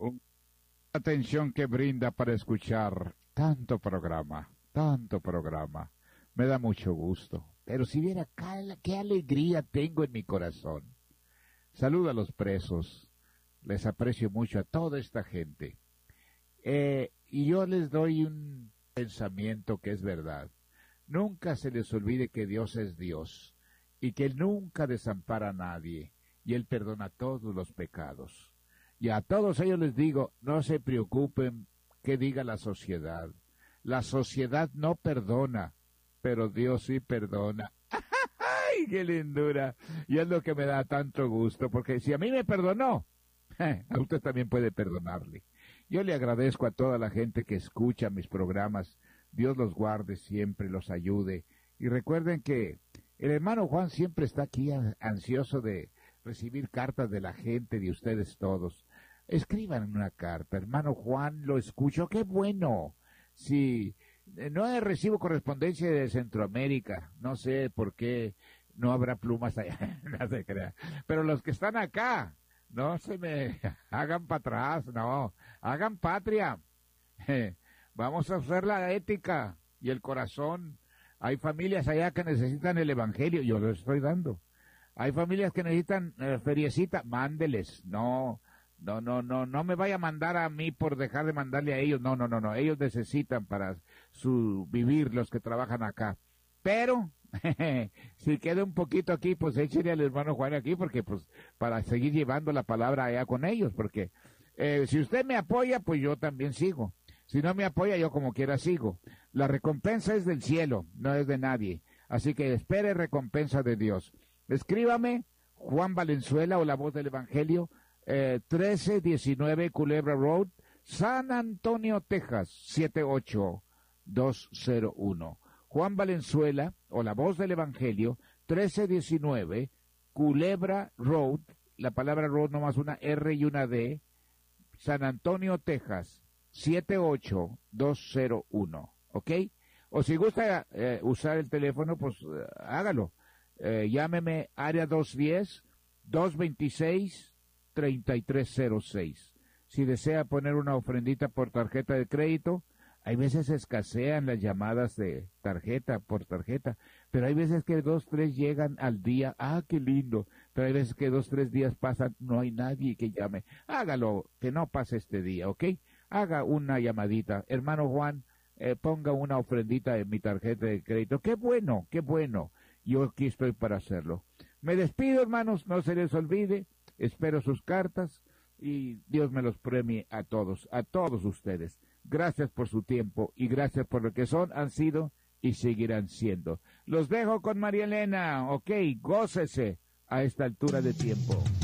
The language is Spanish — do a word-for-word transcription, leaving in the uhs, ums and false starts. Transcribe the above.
Un- atención que brinda para escuchar tanto programa, tanto programa. Me da mucho gusto. Pero si viera cal- qué alegría tengo en mi corazón. Saludo a los presos. Les aprecio mucho a toda esta gente. Eh, y yo les doy un pensamiento que es verdad. Nunca se les olvide que Dios es Dios y que Él nunca desampara a nadie y Él perdona todos los pecados. Y a todos ellos les digo, no se preocupen qué diga la sociedad. La sociedad no perdona, pero Dios sí perdona. ¡Ay, qué lindura! Y es lo que me da tanto gusto, porque si a mí me perdonó, a usted también puede perdonarle. Yo le agradezco a toda la gente que escucha mis programas. Dios los guarde siempre, los ayude. Y recuerden que el hermano Juan siempre está aquí ansioso de recibir cartas de la gente, de ustedes todos. Escriban una carta, hermano Juan, lo escucho, qué bueno. Si no recibo correspondencia de Centroamérica, no sé por qué no habrá plumas allá, no se crea. Pero los que están acá, no se me hagan para atrás, no, hagan patria. Vamos a hacer la ética y el corazón. Hay familias allá que necesitan el evangelio, yo lo estoy dando. Hay familias que necesitan eh, feriecita, mándeles. No, no, no, no, no me vaya a mandar a mí por dejar de mandarle a ellos. No, no, no, no. Ellos necesitan para su vivir los que trabajan acá. Pero, si queda un poquito aquí, pues échele al hermano Juan aquí, porque pues para seguir llevando la palabra allá con ellos, porque eh, si usted me apoya, pues yo también sigo. Si no me apoya, yo como quiera sigo. La recompensa es del cielo, no es de nadie. Así que espere recompensa de Dios. Escríbame, Juan Valenzuela o La Voz del Evangelio, eh, trece diecinueve Culebra Road, San Antonio, Texas, siete ocho dos cero uno. Juan Valenzuela o La Voz del Evangelio, trece diecinueve Culebra Road, la palabra road nomás una R y una D, San Antonio, Texas, siete ocho dos cero uno, ¿ok? O si gusta eh, usar el teléfono, pues eh, hágalo. Eh, llámeme área dos diez, dos veintiséis, treinta y tres cero seis. Si desea poner una ofrendita por tarjeta de crédito, hay veces escasean las llamadas de tarjeta por tarjeta, pero hay veces que dos, tres llegan al día. Ah, qué lindo. Pero hay veces que dos, tres días pasan, no hay nadie que llame. Hágalo, que no pase este día, ¿ok? Haga una llamadita. Hermano Juan, eh, ponga una ofrendita en mi tarjeta de crédito. Qué bueno, qué bueno. Yo aquí estoy para hacerlo. Me despido, hermanos, no se les olvide. Espero sus cartas y Dios me los premie a todos, a todos ustedes. Gracias por su tiempo y gracias por lo que son, han sido y seguirán siendo. Los dejo con María Elena, ok, gócese a esta altura de tiempo.